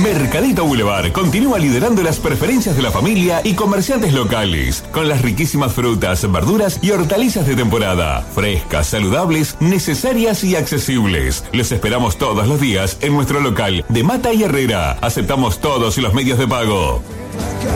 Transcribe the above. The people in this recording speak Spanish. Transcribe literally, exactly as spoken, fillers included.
Mercadito Boulevard continúa liderando las preferencias de la familia y comerciantes locales, con las riquísimas frutas, verduras y hortalizas de temporada, frescas, saludables, necesarias y accesibles. Les esperamos todos los días en nuestro local de Mata y Herrera. Aceptamos todos los medios de pago.